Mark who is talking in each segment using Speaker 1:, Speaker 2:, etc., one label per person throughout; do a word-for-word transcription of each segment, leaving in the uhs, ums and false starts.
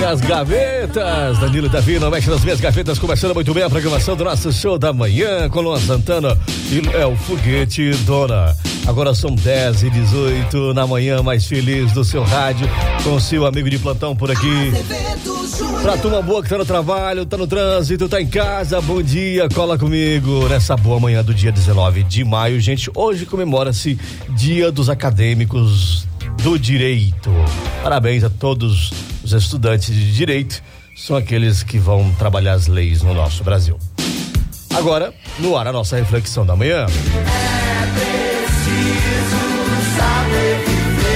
Speaker 1: minhas gavetas. Danilo Davi, não mexe nas minhas gavetas, começando muito bem a programação do nosso show da manhã com Luan Santana e é o Foguete Dona. Agora são dez e dezoito na manhã mais feliz do seu rádio, com o seu amigo de plantão por aqui. Pra turma boa que tá no trabalho, tá no trânsito, tá em casa, bom dia, cola comigo nessa boa manhã do dia dezenove de maio, gente. Hoje comemora-se Dia dos Acadêmicos do Direito. Parabéns a todos os estudantes de direito, são aqueles que vão trabalhar as leis no nosso Brasil. Agora, no ar a nossa reflexão da manhã.
Speaker 2: É preciso saber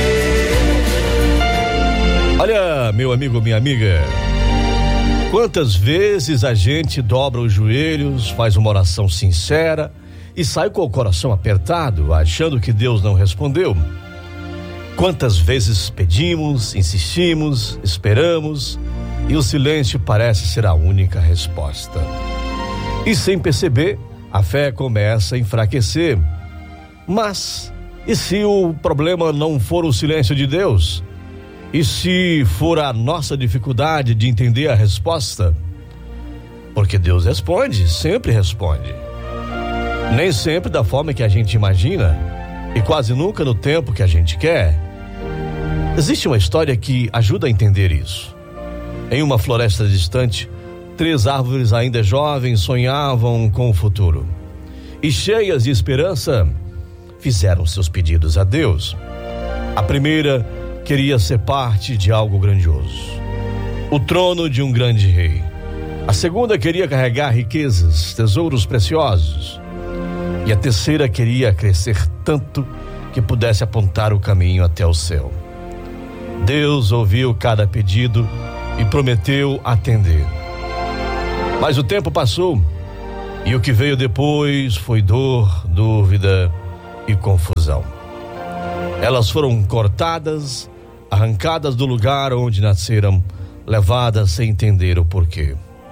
Speaker 2: viver.
Speaker 1: Olha, meu amigo, minha amiga, quantas vezes a gente dobra os joelhos, faz uma oração sincera e sai com o coração apertado, achando que Deus não respondeu? Quantas vezes pedimos, insistimos, esperamos e o silêncio parece ser a única resposta. E sem perceber, a fé começa a enfraquecer. Mas, e se o problema não for o silêncio de Deus? E se for a nossa dificuldade de entender a resposta? Porque Deus responde, sempre responde. Nem sempre da forma que a gente imagina e quase nunca no tempo que a gente quer. Existe uma história que ajuda a entender isso. Em uma floresta distante, três árvores ainda jovens sonhavam com o futuro. E cheias de esperança, fizeram seus pedidos a Deus. A primeira queria ser parte de algo grandioso, o trono de um grande rei. A segunda queria carregar riquezas, tesouros preciosos. E a terceira queria crescer tanto que pudesse apontar o caminho até o céu. Deus ouviu cada pedido e prometeu atender. Mas o tempo passou e o que veio depois foi dor, dúvida e confusão. Elas foram cortadas, arrancadas do lugar onde nasceram, levadas sem entender o porquê.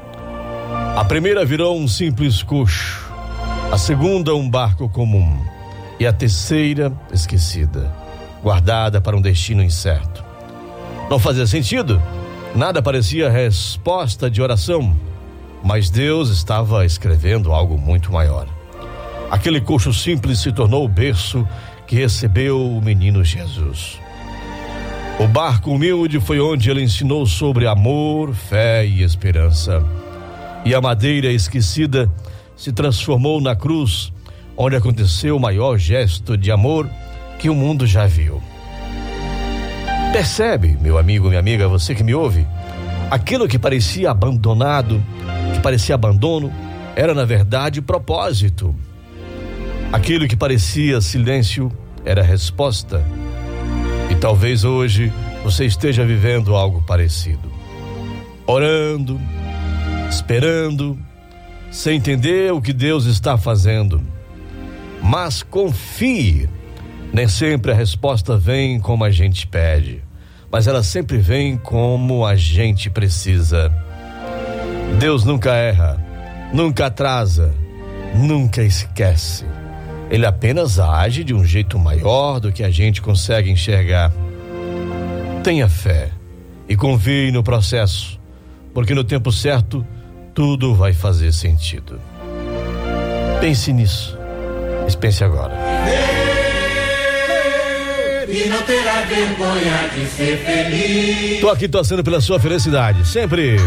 Speaker 1: A primeira virou um simples coxo, a segunda um barco comum e a terceira esquecida, guardada para um destino incerto. Não fazia sentido, nada parecia resposta de oração, mas Deus estava escrevendo algo muito maior. Aquele coxo simples se tornou o berço que recebeu o menino Jesus. O barco humilde foi onde ele ensinou sobre amor, fé e esperança. E a madeira esquecida se transformou na cruz, onde aconteceu o maior gesto de amor que o mundo já viu. Percebe, meu amigo, minha amiga, você que me ouve? Aquilo que parecia abandonado, que parecia abandono, era na verdade propósito. Aquilo que parecia silêncio era resposta. E talvez hoje você esteja vivendo algo parecido. Orando, esperando, sem entender o que Deus está fazendo. Mas confie, nem sempre a resposta vem como a gente pede, mas ela sempre vem como a gente precisa. Deus nunca erra, nunca atrasa, nunca esquece. Ele apenas age de um jeito maior do que a gente consegue enxergar. Tenha fé e confie no processo, porque no tempo certo tudo vai fazer sentido. Pense nisso. Mas pense agora.
Speaker 2: E não terá vergonha de ser feliz.
Speaker 1: Tô aqui torcendo pela sua felicidade, sempre.